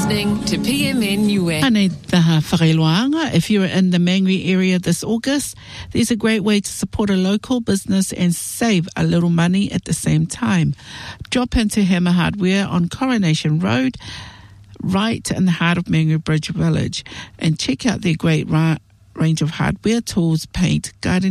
listening to PMN Niue. Ane taha whakailoanga. If you're in the Mangere area this August, there's a great way to support a local business and save a little money at the same time. Drop into Hammer Hardware on Coronation Road, right in the heart of Mangere Bridge Village, and check out their great range of hardware, tools, paint, gardening,